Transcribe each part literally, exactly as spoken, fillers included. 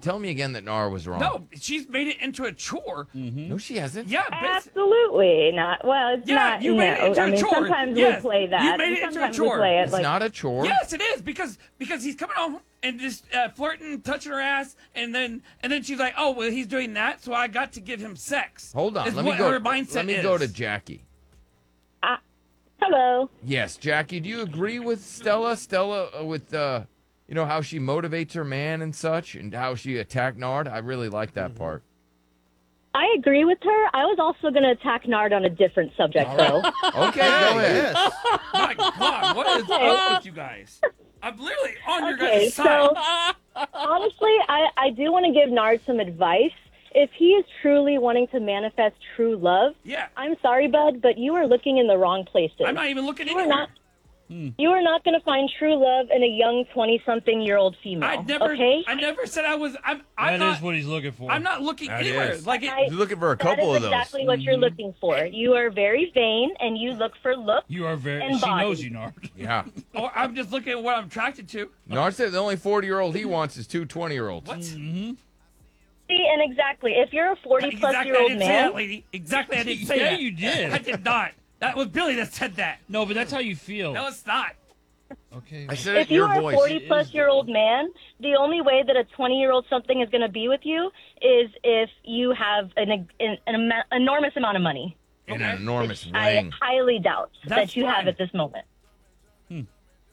tell me again that Nara was wrong. No, she's made it into a chore. Mm-hmm. No, she hasn't. Yeah, but it's- Absolutely not. Well, it's Yeah, not. you no. made it into I a mean, chore. sometimes Yes, we play that. you made it into a sometimes chore. We play it It's like, not a chore. yes, it is because because he's coming home and just uh, flirting, touching her ass, and then and then she's like, oh well, he's doing that, so I got to give him sex. Hold on. Is Let me what go. Her mindset Let me is. go to Jackie. uh, hello. Yes, Jackie. Do you agree with Stella? Stella uh, with uh, you know how she motivates her man and such, and how she attacked Nard. I really like that part. I agree with her. I was also going to attack Nard on a different subject, though. Okay, go ahead. Yes. My God, what is up with you guys? I'm literally on your Okay, guys' so side. honestly, I, I do want to give Nard some advice. If he is truly wanting to manifest true love, Yeah, I'm sorry, bud, but you are looking in the wrong places. I'm not even looking You are anywhere. not. You are not going to find true love in a young twenty-something-year-old female. I never, Okay. I never said I was. I'm, I'm That not. is what he's looking for. I'm not looking That anywhere. is. Like it, I- He's looking for a That couple is of those. exactly what you're looking for. You are very vain, and you look for looks. You are very. And She body. knows you, Nard. Yeah. or I'm just looking at what I'm attracted to. Nard said the only forty-year-old he wants is two twenty-year-olds. What? Mm-hmm. See, and exactly, if you're a Exactly, I forty-plus-year-old didn't say that, man, lady. Exactly, I didn't say Yeah, that. you did. I did not. That was Billy that said that. No, but that's how you feel. No, it's not. Okay. I said it if in you your are a voice. forty-plus-year-old man, the only way that a twenty-year-old something is going to be with you is if you have an, an, an ama- enormous amount of money. And an enormous which I ring. highly doubt That's that you fine. have at this moment. Hmm.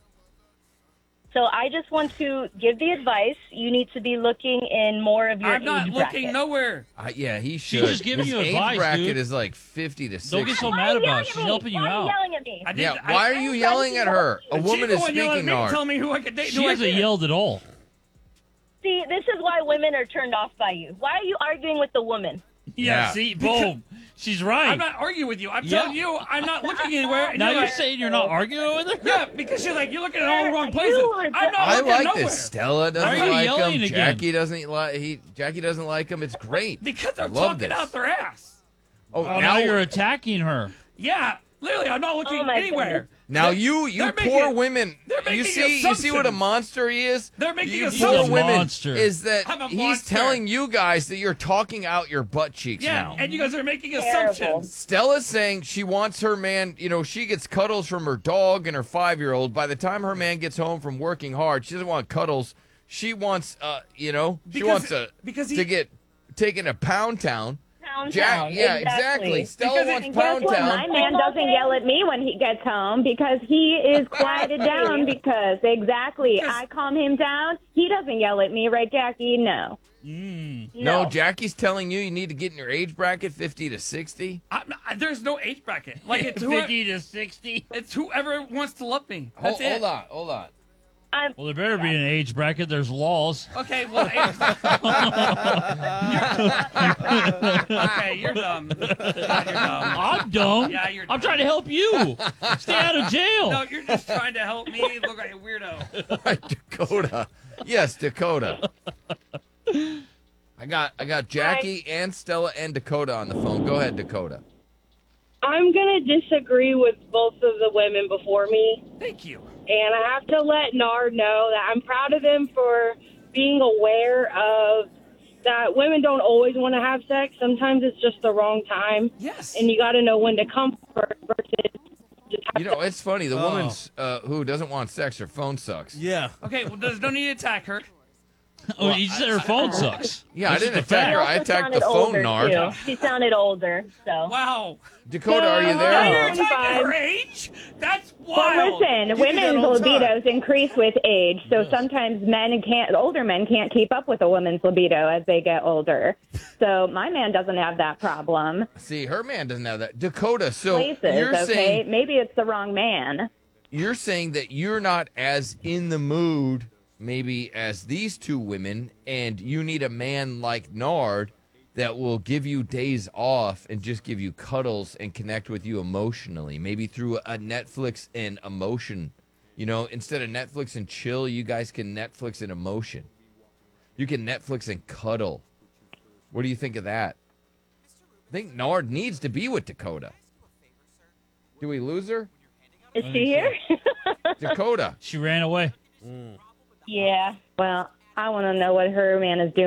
So I just want to give the advice. You need to be looking in more of your I'm not age looking bracket. nowhere. Uh, yeah, he She's should. just giving His you age advice, bracket dude. is like fifty to Don't sixty. get so Why mad are you about yelling it. She's at me? helping you Why are out. you yelling at me? I did, Yeah, I- why are you yelling at her? A She's woman the is one yelling speaking, at me, Nard. telling me who I could date. She who I hasn't can't. yelled at all. See, this is why women are turned off by you. Why are you arguing with the woman? Yeah, Yeah. see, boom. She's right. I'm not arguing with you. I'm Yeah. telling you, I'm not looking anywhere. And now you're you're like, saying you're not arguing with her? yeah, because you're like you're looking at all the wrong You places. are I'm not I looking like nowhere. this. Stella Why doesn't are you like yelling him. again? Jackie doesn't like he. Jackie doesn't like him. It's great. Because they're I love talking this. out their ass. Oh, Oh, now now you're attacking her. Yeah, literally, I'm not looking Oh, my anywhere. goodness. Now They're- you, you they're poor making- women. they're You making see, you see what a assumptions. monster he is. They're making you assumptions. poor women Monster. is that I'm a he's monster. telling you guys that you're talking out your butt cheeks Yeah, now. and you guys are making Terrible. assumptions. Stella's saying she wants her man, you know, she gets cuddles from her dog and her five-year-old. By the time her man gets home from working hard, she doesn't want cuddles. She wants, uh, you know, she Because- wants to, because he- to get taken to Pound Town. Pound Jack, town. yeah, exactly. Stella Because it- wants And guess Pound what? My Town. man doesn't yell at me when he gets home because he is quieted down because exactly Because- I calm him down. He doesn't yell at me, right, Jackie? No. Mm. No, Jackie's telling you you need to get in your age bracket, fifty to sixty. I'm not, there's no age bracket. Like it's whoever, fifty to sixty. it's whoever wants to love me. Hold, That's it. hold on, hold on. I'm, Well, there better be an age bracket. There's laws. Okay, well, age- okay, you're dumb. Yeah, you're dumb. I'm dumb. Yeah, you're I'm dumb. than to help you. Stay out of jail. No, you're just trying to help me look like a weirdo. Dakota. Yes, Dakota. I got I got Jackie and Stella and Dakota on the phone. Go ahead, Dakota. I'm going to disagree with both of the women before me, Thank you. and I have to let Nard know that I'm proud of them for being aware of that women don't always want to have sex. Sometimes it's just the wrong time, Yes. and you got to know when to comfort versus just have You know, it's funny. The Oh. woman's uh, who doesn't want sex, her phone sucks. Yeah. Okay, well, there's no need to attack her. Oh, you said her phone sucks. Yeah, I This is didn't the attack fact. her. She I also attacked the sounded phone, older, Nard. too. She sounded older, so. Wow. Dakota, are you No, Now there? you're I'm attacking fine. her age? That's Well, wild. listen, do that women's all the time. libidos increase with age, so sometimes men can't, older men can't keep up with a woman's libido as they get older. So my man doesn't have that problem. See, her man doesn't have that. Dakota, so Places, you're okay? saying Maybe it's the wrong man. you're saying that you're not as in the mood maybe as these two women, and you need a man like Nard that will give you days off and just give you cuddles and connect with you emotionally, maybe through a Netflix and emotion. You know, instead of Netflix and chill, you guys can Netflix and emotion. You can Netflix and cuddle. What do you think of that? I think Nard needs to be with Dakota. Do we lose her? Is she here? Dakota. She ran away. Yeah. Well, I want to know what her man is doing.